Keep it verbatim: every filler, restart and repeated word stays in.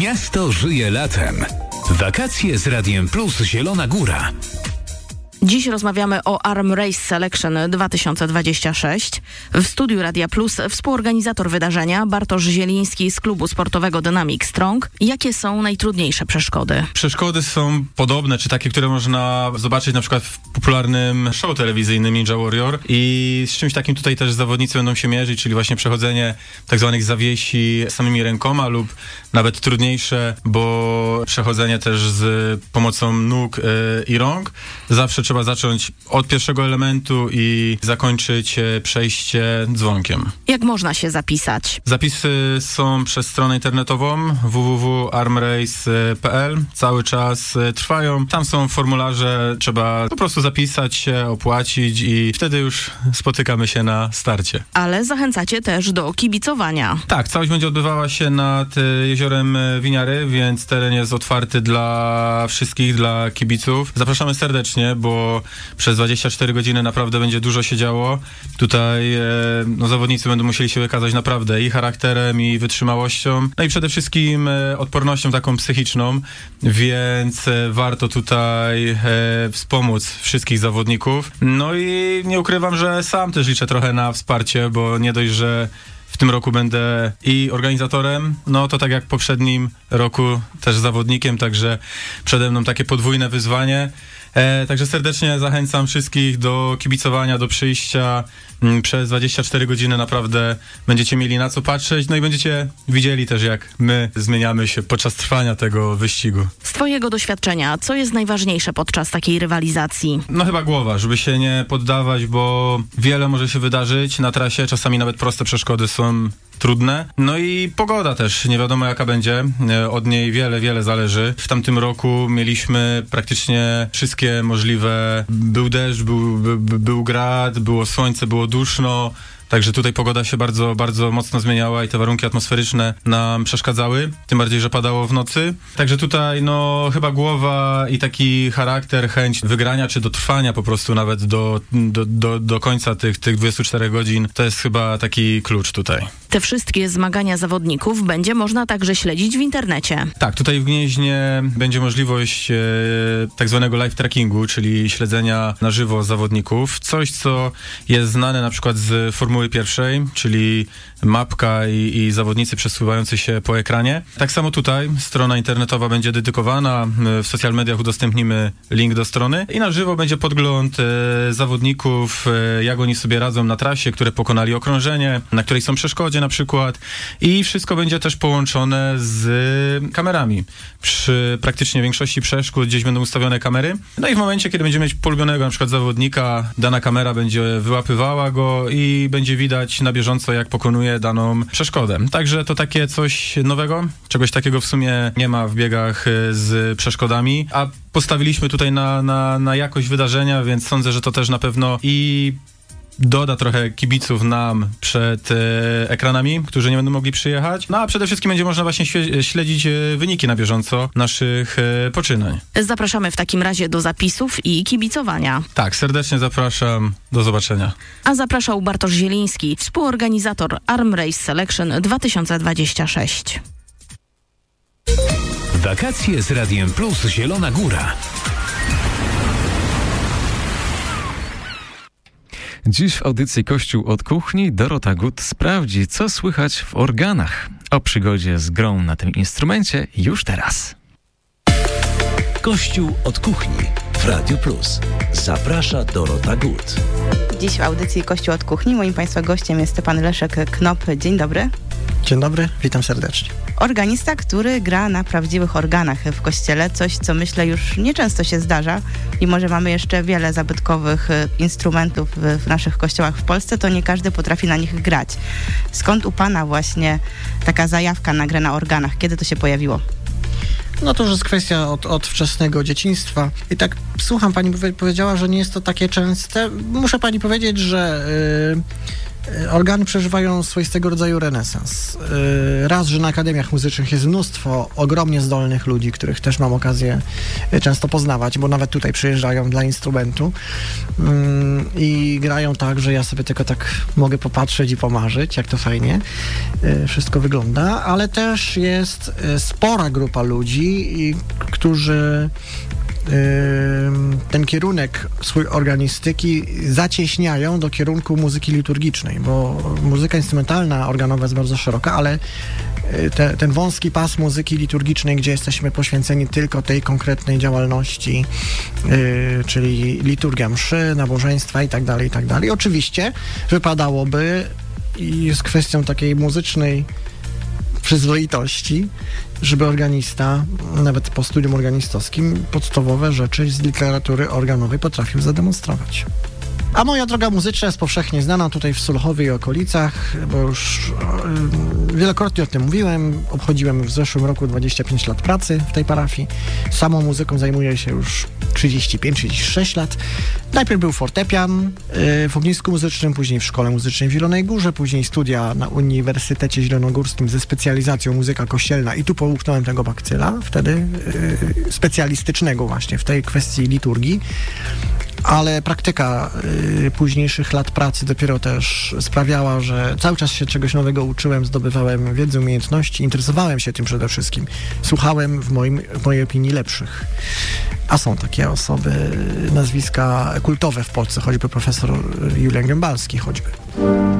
Miasto żyje latem. Wakacje z Radiem Plus Zielona Góra. Dziś rozmawiamy o Arm Race Selection dwa tysiące dwadzieścia sześć. W studiu Radia Plus współorganizator wydarzenia Bartosz Zieliński z klubu sportowego Dynamic Strong. Jakie są najtrudniejsze przeszkody? Przeszkody są podobne, czy takie, które można zobaczyć na przykład w popularnym show telewizyjnym Ninja Warrior, i z czymś takim tutaj też zawodnicy będą się mierzyć, czyli właśnie przechodzenie tak zwanych zawiesi samymi rękoma lub nawet trudniejsze, bo przechodzenie też z pomocą nóg yy, i rąk. Zawsze trzeba zacząć od pierwszego elementu i zakończyć przejście dzwonkiem. Jak można się zapisać? Zapisy są przez stronę internetową w w w kropka armrace kropka p l. Cały czas trwają. Tam są formularze, trzeba po prostu zapisać się, opłacić i wtedy już spotykamy się na starcie. Ale zachęcacie też do kibicowania. Tak, całość będzie odbywała się nad jeziorem Winiary, więc teren jest otwarty dla wszystkich, dla kibiców. Zapraszamy serdecznie, bo przez dwadzieścia cztery godziny naprawdę będzie dużo się działo. Tutaj e, no, zawodnicy będą musieli się wykazać naprawdę i charakterem, i wytrzymałością, no i przede wszystkim e, odpornością taką psychiczną, więc e, warto tutaj e, wspomóc wszystkich zawodników. No i nie ukrywam, że sam też liczę trochę na wsparcie, bo nie dość, że w tym roku będę i organizatorem, no to tak jak w poprzednim roku też zawodnikiem, także przede mną takie podwójne wyzwanie. E, także serdecznie zachęcam wszystkich do kibicowania, do przyjścia. M, przez dwadzieścia cztery godziny naprawdę będziecie mieli na co patrzeć, no i będziecie widzieli też, jak my zmieniamy się podczas trwania tego wyścigu. Z twojego doświadczenia, co jest najważniejsze podczas takiej rywalizacji? No chyba głowa, żeby się nie poddawać, bo wiele może się wydarzyć na trasie, czasami nawet proste przeszkody są trudne. No i pogoda też, nie wiadomo jaka będzie, od niej wiele, wiele zależy. W tamtym roku mieliśmy praktycznie wszystkie możliwe, był deszcz, był, był, był grad, było słońce, było duszno. Także tutaj pogoda się bardzo, bardzo mocno zmieniała i te warunki atmosferyczne nam przeszkadzały, tym bardziej, że padało w nocy. Także tutaj no chyba głowa i taki charakter, chęć wygrania czy dotrwania po prostu nawet do, do, do, do końca tych, tych dwudziestu czterech godzin, to jest chyba taki klucz tutaj. Te wszystkie zmagania zawodników będzie można także śledzić w internecie. Tak, tutaj w Gnieźnie będzie możliwość e, tak zwanego live trackingu, czyli śledzenia na żywo zawodników. Coś, co jest znane na przykład z Formuły pierwszej, czyli mapka i, i zawodnicy przesuwający się po ekranie. Tak samo tutaj strona internetowa będzie dedykowana, w social mediach udostępnimy link do strony i na żywo będzie podgląd e, zawodników, e, jak oni sobie radzą na trasie, które pokonali okrążenie, na której są przeszkodzie na przykład, i wszystko będzie też połączone z kamerami. Przy praktycznie większości przeszkód gdzieś będą ustawione kamery, no i w momencie, kiedy będziemy mieć polubionego na przykład zawodnika, dana kamera będzie wyłapywała go i będzie widać na bieżąco, jak pokonuje daną przeszkodę. Także to takie coś nowego, czegoś takiego w sumie nie ma w biegach z przeszkodami, a postawiliśmy tutaj na, na, na jakość wydarzenia, więc sądzę, że to też na pewno i doda trochę kibiców nam przed e, ekranami, którzy nie będą mogli przyjechać. No a przede wszystkim będzie można właśnie świe- śledzić e, wyniki na bieżąco naszych e, poczynań. Zapraszamy w takim razie do zapisów i kibicowania. Tak, serdecznie zapraszam. Do zobaczenia. A zapraszał Bartosz Zieliński, współorganizator Arm Race Selection dwa tysiące dwadzieścia sześć. Wakacje z Radiem Plus Zielona Góra. Dziś w audycji Kościół od kuchni Dorota Gut sprawdzi, co słychać w organach. O przygodzie z grą na tym instrumencie już teraz. Kościół od kuchni w Radiu Plus. Zaprasza Dorota Gut. Dziś w audycji Kościół od kuchni moim Państwa gościem jest pan Leszek Knop. Dzień dobry. Dzień dobry, witam serdecznie. Organista, który gra na prawdziwych organach w kościele, coś co myślę już nieczęsto się zdarza, mimo że mamy jeszcze wiele zabytkowych instrumentów w naszych kościołach w Polsce, to nie każdy potrafi na nich grać. Skąd u pana właśnie taka zajawka na grę na organach? Kiedy to się pojawiło? No to już jest kwestia od, od wczesnego dzieciństwa. I tak słucham, pani powie- powiedziała, że nie jest to takie częste. Muszę pani powiedzieć, że... Yy, Organy przeżywają swoistego rodzaju renesans. Raz, że na akademiach muzycznych jest mnóstwo ogromnie zdolnych ludzi, których też mam okazję często poznawać, bo nawet tutaj przyjeżdżają dla instrumentu i grają tak, że ja sobie tylko tak mogę popatrzeć i pomarzyć, jak to fajnie wszystko wygląda, ale też jest spora grupa ludzi, którzy ten kierunek swój organistyki zacieśniają do kierunku muzyki liturgicznej, bo muzyka instrumentalna, organowa jest bardzo szeroka, ale te, ten wąski pas muzyki liturgicznej, gdzie jesteśmy poświęceni tylko tej konkretnej działalności, yy, czyli liturgia mszy, nabożeństwa i tak dalej, i tak dalej. Oczywiście wypadałoby, i jest kwestią takiej muzycznej przyzwoitości, żeby organista, nawet po studium organistowskim, podstawowe rzeczy z literatury organowej potrafił zademonstrować. A moja droga muzyczna jest powszechnie znana tutaj w Sulchowie i okolicach, bo już yy, wielokrotnie o tym mówiłem. Obchodziłem w zeszłym roku dwadzieścia pięć lat pracy w tej parafii. Samą muzyką zajmuję się już trzydzieści pięć trzydzieści sześć lat. Najpierw był fortepian yy, w Ognisku Muzycznym, później w Szkole Muzycznej w Zielonej Górze, później studia na Uniwersytecie Zielonogórskim ze specjalizacją muzyka kościelna i tu połknąłem tego bakcyla, wtedy yy, specjalistycznego właśnie w tej kwestii liturgii. Ale praktyka y, późniejszych lat pracy dopiero też sprawiała, że cały czas się czegoś nowego uczyłem, zdobywałem wiedzę, umiejętności, interesowałem się tym przede wszystkim. Słuchałem w, moim, w mojej opinii lepszych. A są takie osoby, nazwiska kultowe w Polsce, choćby profesor Julian Gębalski choćby.